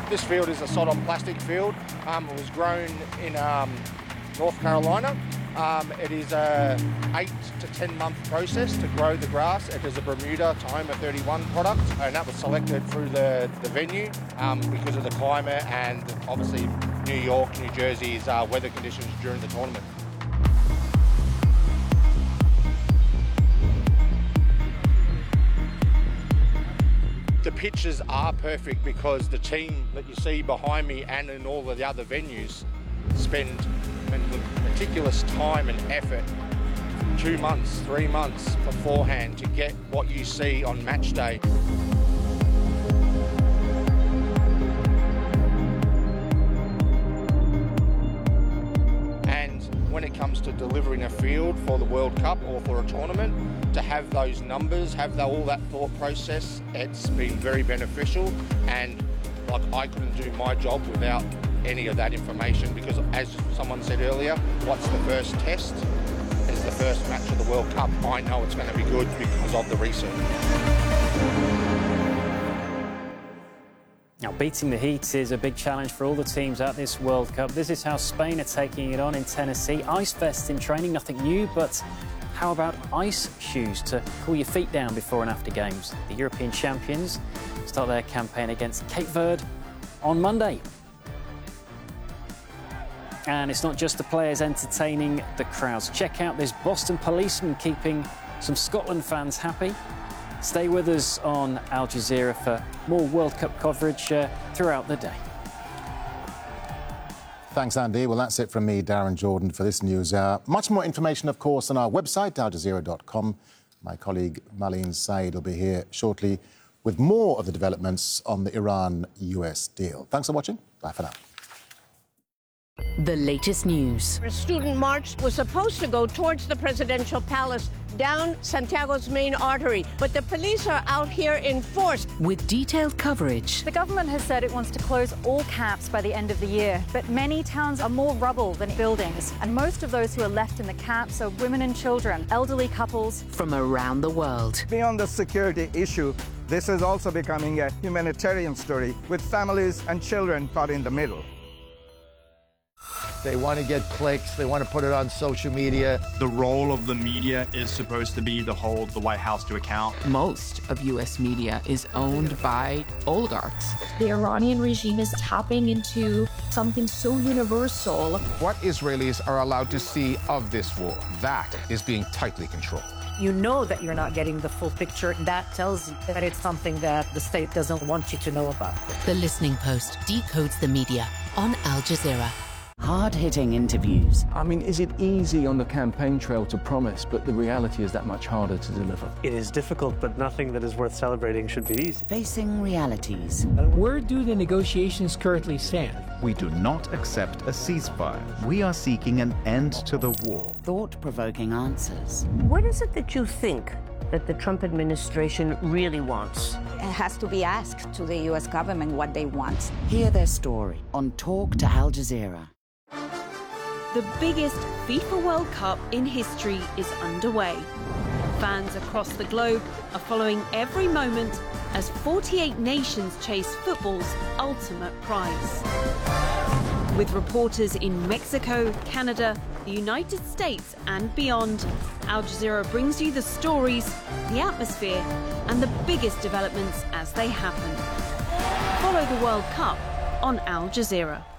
This field is a sod-on plastic field. It was grown in North Carolina. It is a 8 to 10 month process to grow the grass. It is a Bermuda Tahoma 31 product, and that was selected through the venue because of the climate and obviously New York, New Jersey's weather conditions during the tournament. The pitches are perfect because the team that you see behind me and in all of the other venues spend meticulous time and effort 2 months, 3 months beforehand to get what you see on match day. And when it comes to delivering a field for the World Cup or for a tournament, to have those numbers, have all that thought process, it's been very beneficial. And like, I couldn't do my job without any of that information, because as someone said earlier, what's the first test is the first match of the World Cup. I know it's going to be good because of the research. Now, beating the heat is a big challenge for all the teams at this World Cup. This is how Spain are taking it on in Tennessee. Ice vests in training, nothing new, but how about ice shoes to cool your feet down before and after games? The European champions start their campaign against Cape Verde on Monday. And it's not just the players entertaining the crowds. Check out this Boston policeman keeping some Scotland fans happy. Stay with us on Al Jazeera for more World Cup coverage throughout the day. Thanks, Andy. Well, that's it from me, Darren Jordan, for this news hour. Much more information, of course, on our website, aljazeera.com. My colleague Marlene Said will be here shortly with more of the developments on the Iran-US deal. Thanks for watching. Bye for now. The latest news. A student march was supposed to go towards the presidential palace down Santiago's main artery, but the police are out here in force. With detailed coverage. The government has said it wants to close all camps by the end of the year, but many towns are more rubble than buildings, and most of those who are left in the camps are women and children, elderly couples. From around the world. Beyond the security issue, this is also becoming a humanitarian story with families and children caught in the middle. They want to get clicks. They want to put it on social media. The role of the media is supposed to be to hold the White House to account. Most of U.S. media is owned by oligarchs. The Iranian regime is tapping into something so universal. What Israelis are allowed to see of this war, that is being tightly controlled. You know that you're not getting the full picture. That tells you that it's something that the state doesn't want you to know about. The Listening Post decodes the media on Al Jazeera. Hard-hitting interviews. I mean, is it easy on the campaign trail to promise, but the reality is that much harder to deliver? It is difficult, but nothing that is worth celebrating should be easy. Facing realities. Where do the negotiations currently stand? We do not accept a ceasefire. We are seeking an end to the war. Thought-provoking answers. What is it that you think that the Trump administration really wants? It has to be asked to the U.S. government what they want. Hear their story on Talk to Al Jazeera. The biggest FIFA World Cup in history is underway. Fans across the globe are following every moment as 48 nations chase football's ultimate prize. With reporters in Mexico, Canada, the United States and beyond, Al Jazeera brings you the stories, the atmosphere and the biggest developments as they happen. Follow the World Cup on Al Jazeera.